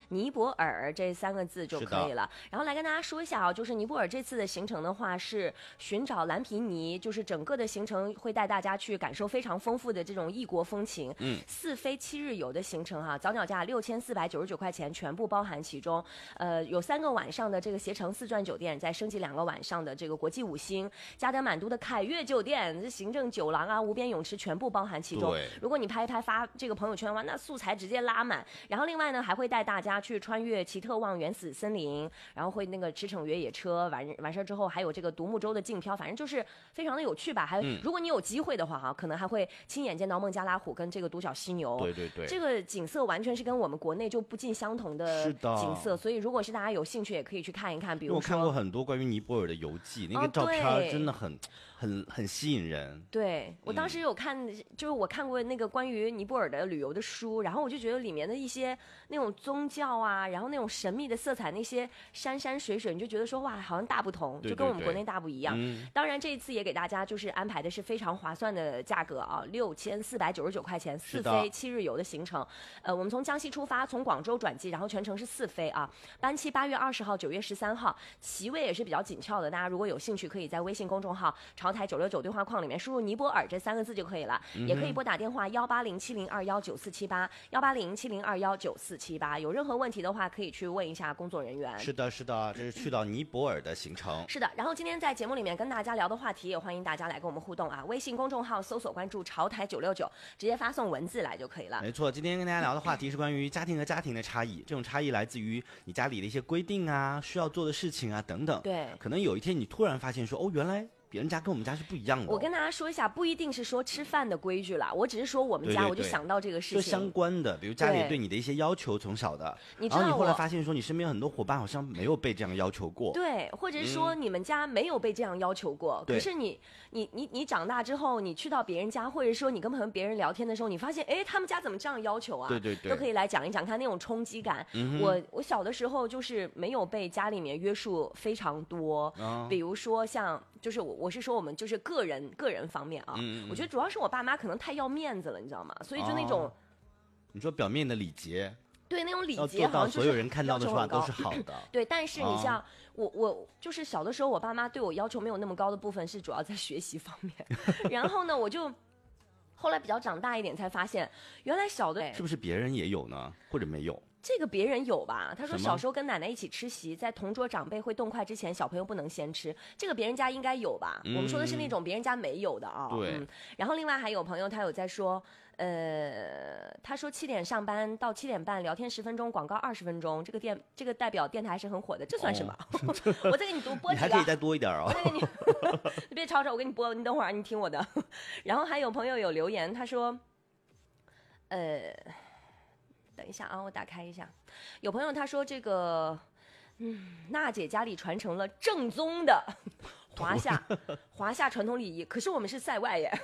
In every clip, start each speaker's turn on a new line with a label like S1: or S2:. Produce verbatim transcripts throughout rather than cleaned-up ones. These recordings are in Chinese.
S1: 尼泊尔这三个字就可以了。然后来跟大家说一下啊，就是尼泊尔这次的行程的话是寻找蓝皮尼，就是整个的行程会带大家去感受非常丰富的这种异国风情。嗯，四飞七日游的行程哈、啊，早鸟价六千四百九十九块钱全部包含其中。呃，有三个晚上的这个携程四钻酒店，再升级两个晚上的这个国际五星，加德满都的凯悦酒店，这行政酒廊啊、无边泳池全部包含其中。如果你拍一拍发这个朋友圈的话，那素材直接拉满。然后另外呢，还会带大家去穿越奇特旺原始森林，然后会那个驰骋越野车，完完事之后还有这个独木舟的竞漂，反正就是非常的有趣吧。还、嗯、如果你有机会的话哈，可能还会亲眼见到孟加拉虎跟这个独角犀牛。
S2: 对对对，
S1: 这个景色完全是跟我们国内就不尽相同的景色，所以如果是大家有兴趣，也可以去看一看。比如说，
S2: 我看过很多关于尼泊尔的游记，那个照片真的很、哦、很很吸引人。
S1: 对，我当时有看，嗯、就是我看过那个关于尼泊尔的旅游的书，然后我就觉得里面的一些那种宗教啊，然后那种神秘的色彩，那些山山水水，你就觉得说哇，好像大不同，
S2: 对对对，
S1: 就跟我们国内大不一样。
S2: 嗯、
S1: 当然这一次也给大家就是安排的是非常划算的价格啊，六千四百九十九块钱四飞七日游的行程。呃，我们从江西出发，从广州转机，然后全程是四飞啊，班期八月二十号、九月十三号，席位也是比较紧俏的。大家如果有兴趣，可以在微信公众号“潮台九六九”对话框里面输入“尼泊尔”这三个字就可以了，嗯、也可以拨打电话幺八零七零二幺九四七八幺八零七零二幺九四七八，有任何问题的话可以去问一下工作人员。
S2: 是的，是的，这是去到尼泊尔的行程。
S1: 是的，然后今天在节目里面跟大家聊的话题，也欢迎大家来跟我们互动啊！微信公众号搜索关注“潮台九六九”，直接发送文字来就可以了。
S2: 没错，今天跟大家聊的话题是关于家庭和家庭的差异，这种差异来自于你家里的一些规定啊、需要做的事情啊等等。
S1: 对，
S2: 可能有一天你突然发现说，哦，原来别人家跟我们家是不一样的、哦。
S1: 我跟大家说一下，不一定是说吃饭的规矩啦，我只是说我们家，
S2: 对对对，
S1: 我就想到这个事情，
S2: 就相关的，比如家里对你的一些要求，从小的，
S1: 你知道，
S2: 然后你后来发现说，你身边很多伙伴好像没有被这样要求过，
S1: 对，或者是说你们家没有被这样要求过，嗯、可是你你你你长大之后，你去到别人家，或者说你跟朋友别人聊天的时候，你发现，哎，他们家怎么这样要求啊？
S2: 对对对，
S1: 都可以来讲一讲，看那种冲击感。嗯、我我小的时候就是没有被家里面约束非常多，哦、比如说像就是我我是说我们就是个人个人方面啊，嗯嗯，我觉得主要是我爸妈可能太要面子了，你知道吗？所以就那种，哦、
S2: 你说表面的礼节。
S1: 对，那种礼节
S2: 要做到所有人看到的话都是好的。
S1: 对，但是你像、哦、我，我就是小的时候，我爸妈对我要求没有那么高的部分是主要在学习方面。然后呢，我就后来比较长大一点才发现，原来小的
S2: 是不是别人也有呢，或者没有？
S1: 这个别人有吧？他说小时候跟奶奶一起吃席，在同桌长辈会动筷之前，小朋友不能先吃。这个别人家应该有吧？嗯、我们说的是那种别人家没有的啊。
S2: 对、
S1: 嗯。然后另外还有朋友他有在说，呃，他说七点上班到七点半聊天十分钟，广告二十分钟。这个电这个代表电台是很火的，这算什么？哦、我再给你读播几个。
S2: 你还可以再多一点哦。
S1: 我再给你，你别吵吵，我给你播，你等会儿你听我的。然后还有朋友有留言，他说，呃。等一下啊，我打开一下。有朋友他说这个，嗯，娜姐家里传承了正宗的华夏华夏传统礼仪，可是我们是塞外耶。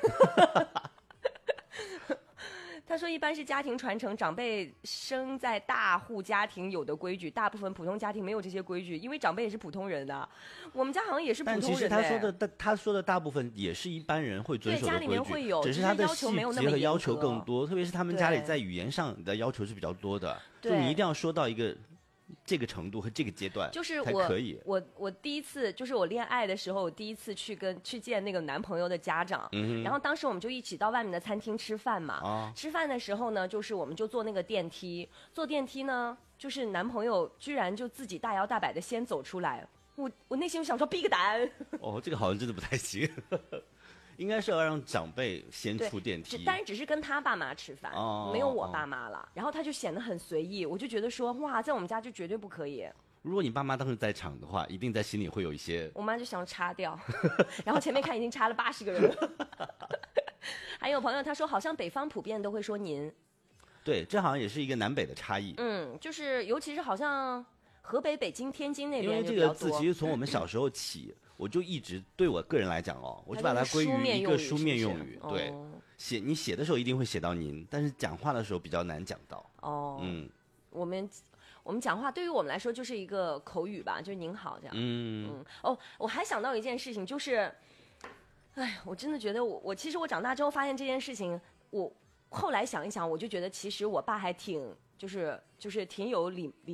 S1: 他说一般是家庭传承，长辈生在大户家庭有的规矩，大部分普通家庭没有这些规矩，因为长辈也是普通人的。我们家好像也是普通人。
S2: 但其实他说的，他说的大部分也是一般人会遵守的规矩，
S1: 对，家里面会有，
S2: 只是他的细节和要求更多，特别是他们家里在语言上的要求是比较多的，就你一定要说到一个这个程度和这个阶段，
S1: 就是我
S2: 才可以。
S1: 我我第一次就是我恋爱的时候，我第一次去跟去见那个男朋友的家长，嗯、然后当时我们就一起到外面的餐厅吃饭嘛。啊、吃饭的时候呢，就是我们就坐那个电梯，坐电梯呢，就是男朋友居然就自己大摇大摆的先走出来，我我内心就想说闭个胆。
S2: 哦，这个好像真的不太行。应该是要让长辈先出电梯，
S1: 但是只是跟他爸妈吃饭，哦、没有我爸妈了。然后他就显得很随意，我就觉得说哇，在我们家就绝对不可以。
S2: 如果你爸妈当时在场的话，一定在心里会有一些。
S1: 我妈就想插掉，然后前面看已经插了八十个人了。还有朋友他说，好像北方普遍都会说您。
S2: 对，这好像也是一个南北的差异。
S1: 嗯，就是尤其是好像河北、北京、天津那边，
S2: 因为这个字其实从我们小时候起。我就一直对我个人来讲哦，我就把它归于一个书面用语。对，哦、写你写的时候一定会写到您，但是讲话的时候比较难讲到。哦，嗯，
S1: 我们我们讲话对于我们来说就是一个口语吧，就是您好这样。嗯嗯。哦，我还想到一件事情，就是，哎，我真的觉得我我其实我长大之后发现这件事情，我后来想一想，我就觉得其实我爸还挺就是就是挺有礼礼。